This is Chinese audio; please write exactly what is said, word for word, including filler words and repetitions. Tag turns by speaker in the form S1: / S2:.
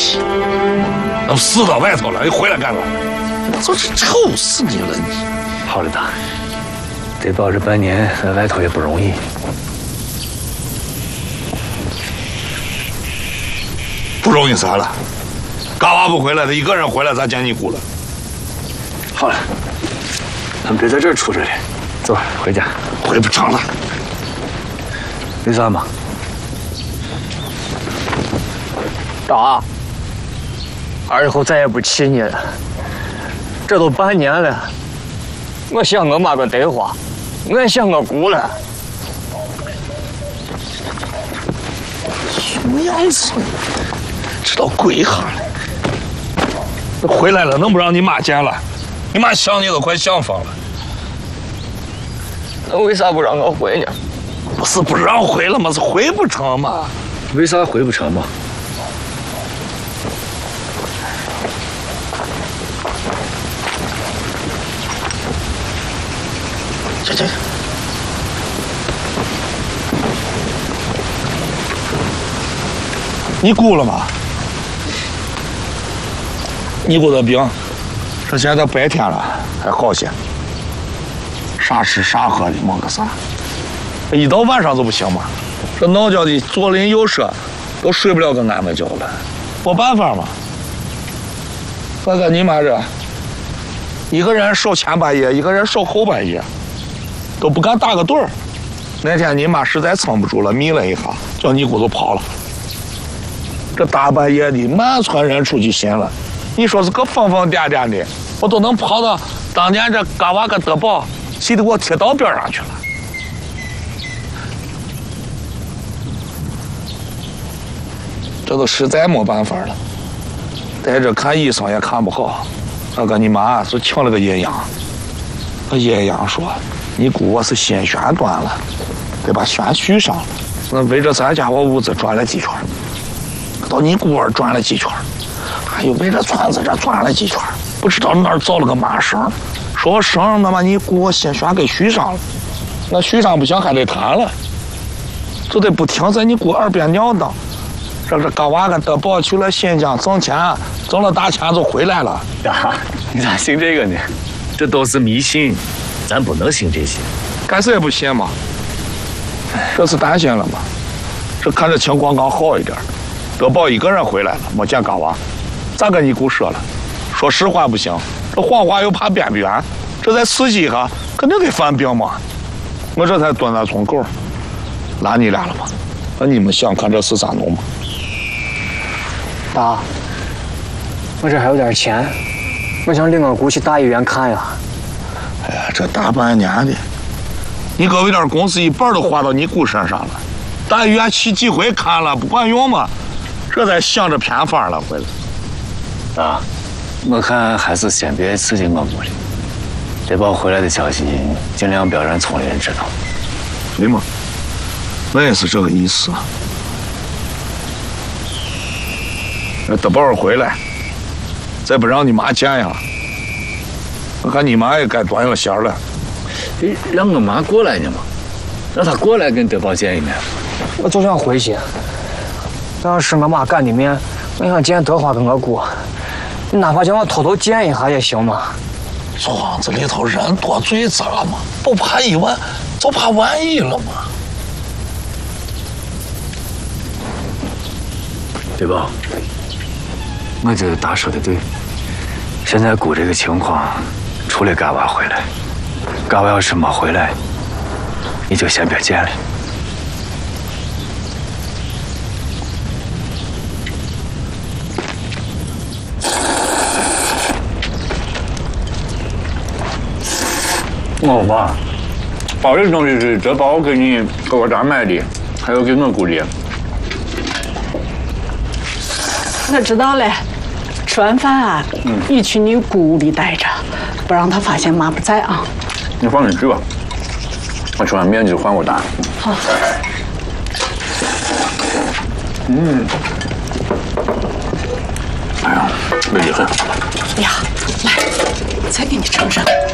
S1: 气，都死到外头了，你回来干嘛？真是臭死你了你！
S2: 好了，大，得保这半年在外头也不容易。
S1: 不容易啥了？嘎娃不回来，他一个人回来，咱见你姑了。
S2: 好了，咱们别在这儿杵着了，走，回家。
S1: 回不成了。
S2: 为啥嘛？
S3: 大，儿以后再也不气你了。这都半年了，我想我妈个对话，我也想我姑了。
S1: 什么样子？知道跪下了。回来了，能不让你妈见了？你妈想你都快想疯了。
S3: 那为啥不让我回呢？
S1: 不是不让回了吗？是回不成吗？
S2: 为啥回不成嘛？
S1: 这这。你姑了吗？你姑的病，这现在白天了还好些，啥吃啥喝的没个啥，一到晚上就不行嘛。这闹觉的左邻右舍都睡不了个安稳觉了，没办法嘛。哥哥，你妈这一个人守前半夜，一个人守后半夜，都不敢打个盹儿。那天你妈实在撑不住了，迷了一下，叫你姑就跑了。这大半夜的，满村人出去寻了，你说是个疯疯癫癫的，我都能跑到当年这嘎娃个德宝，气得我贴到边上去了。这都实在没办法了，在这看医生也看不好。那个你妈是请了个阴阳，那阴阳说你姑我是心弦断了，得把弦续上了。那围着咱家我屋子转了几圈，到你姑儿转了几圈，还有围着村子这转了几圈，不知道哪儿造了个麻绳，说绳那把你姑我心弦给续上了，那续上不行还得弹了，就得不停在你姑耳边尿叨。这这嘎娃个德宝去了新疆挣钱，挣了大钱就回来了。
S2: 呀，你咋信这个呢？这都是迷信，咱不能信这些。
S1: 干谁也不信嘛。这是担心了嘛？这看着情况刚好一点，德宝一个人回来了，没见嘎娃，咋跟你姑说了？说实话不行，这谎话又怕编不圆，这再刺激一下，肯定得犯病嘛。我这才蹲那从狗，拉你俩了嘛。那你们想看这事咋弄吗？
S3: 大，我这还有点钱，我想领我姑去大医院看呀。
S1: 哎呀，这大半年的，你各位点工资一半都花到你姑身上了，大医院去几回看了不管用嘛，这才想着偏方了回来。
S2: 啊，我看还是先别刺激我姑了，得把回来的消息尽量不要让村里人知道。
S1: 对吗？我也是这个意思。那德宝回来，再不让你妈见呀，我看你妈也该端上弦了。
S2: 让我妈过来呢嘛，让她过来跟德宝见一面。
S3: 我就想回去，要是我妈赶的面，我想见德华跟我姑，你哪怕叫我偷偷见一下也行嘛。
S1: 庄子里头人多嘴杂嘛，不怕一万，就怕万一了嘛。
S2: 对吧？我觉得大说的对。现在姑这个情况，除了嘎娃回来，嘎娃要是没回来，你就先别见了。我吧，包这东西是这包给你给我家买的，还有给我姑的。
S4: 我知道了，吃完饭啊，嗯、你去你姑屋里待着，不让她发现妈不在啊。
S2: 你放心去吧，我吃完面就换我打。
S4: 好。
S2: 嗯。哎呀，美得很。
S4: 哎呀，来，再给你盛上。